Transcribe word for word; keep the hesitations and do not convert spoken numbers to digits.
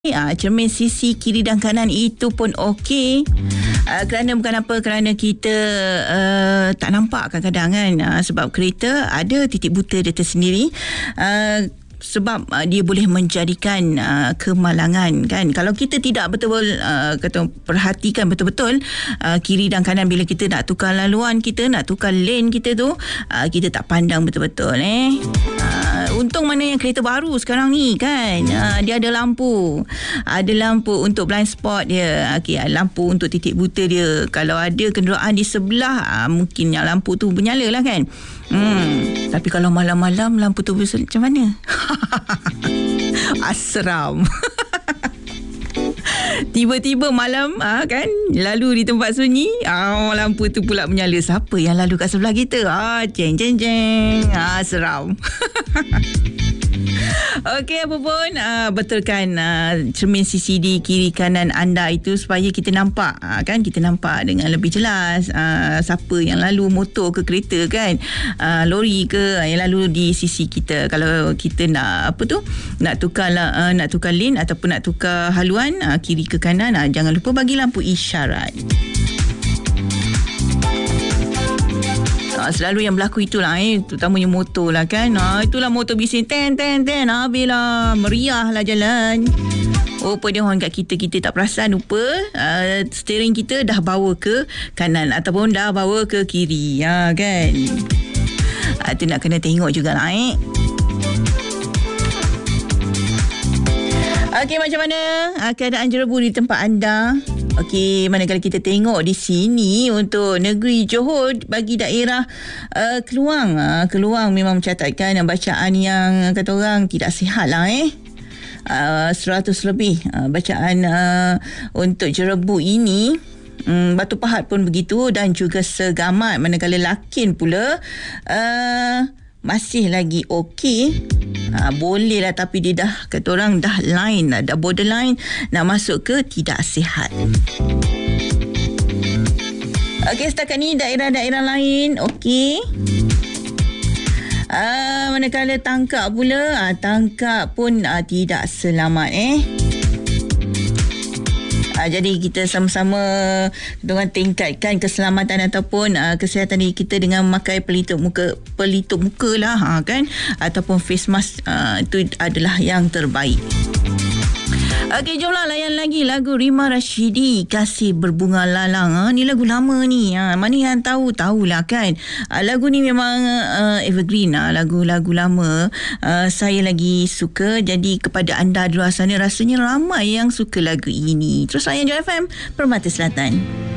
Ya, cermin sisi kiri dan kanan itu pun okey. Uh, kerana bukan apa, kerana kita uh, tak nampak kadang-kadang kan, uh, sebab kereta ada titik buta dia tersendiri. Uh, sebab uh, dia boleh menjadikan uh, kemalangan kan. Kalau kita tidak betul-betul uh, kata perhatikan betul-betul uh, kiri dan kanan bila kita nak tukar laluan kita, nak tukar lane kita tu, uh, kita tak pandang betul-betul eh. Uh, untung mana yang kereta baru sekarang ni kan, uh, dia ada lampu. Ada lampu untuk blind spot dia. Okey, lampu untuk titik buta dia. Kalau ada kenderaan di sebelah, uh, mungkin yang lampu tu menyala lah kan. Hmm, tapi kalau malam-malam lampu tu macam mana? Asram. Tiba-tiba malam ah, kan, lalu di tempat sunyi, ah, lampu tu pula menyala. Siapa yang lalu kat sebelah kita? Ah, jeng jeng jeng. Ah, seram. Okey, apa pun uh, betulkan uh, cermin C C D kiri kanan anda itu supaya kita nampak, uh, kan, kita nampak dengan lebih jelas uh, siapa yang lalu, motor ke kereta kan, uh, lori ke yang lalu di sisi kita. Kalau kita nak apa tu, nak tukar uh, nak tukar lane ataupun nak tukar haluan uh, kiri ke kanan, uh, jangan lupa bagi lampu isyarat. Selalu yang berlaku itulah eh, terutamanya motor lah kan. Ha, itulah motor bising ten ten ten, habislah, meriah lah jalan. Rupa dia orang kat kita, kita tak perasan, lupa uh, steering kita dah bawa ke kanan ataupun dah bawa ke kiri, ha, kan. Ha, tu nak kena tengok jugalah eh. Okey, macam mana uh, keadaan jerebu di tempat anda? Okey, manakala kita tengok di sini untuk negeri Johor, bagi daerah uh, Keluang, uh, Keluang memang mencatatkan bacaan yang kata orang tidak sihat lah eh. Uh, seratus lebih uh, bacaan uh, untuk jerebu ini. Hmm, Batu Pahat pun begitu dan juga Segamat. Manakala Lakin pula uh, masih lagi okey. Ha, boleh lah, tapi dia dah kata orang dah line, dah borderline nak masuk ke tidak sihat. Okey, setakat ni daerah-daerah lain okey. Uh, manakala Tangkak pula, uh, Tangkak pun uh, tidak selamat eh. Uh, jadi kita sama-sama dengan tingkatkan keselamatan ataupun uh, kesihatan diri kita dengan memakai pelitup muka, pelitup muka lah, ha, kan, ataupun face mask, uh, itu adalah yang terbaik. Okey, jomlah layan lagi lagu Rima Rashidi, Kasih Berbunga Lalang. Ha, ni lagu lama ni. Ha, mana yang tahu, tahulah kan. Ha, lagu ni memang uh, evergreen. Ha, lagu-lagu lama uh, saya lagi suka. Jadi kepada anda di luar sana, rasanya ramai yang suka lagu ini. Terus layan J F M Permata Selatan.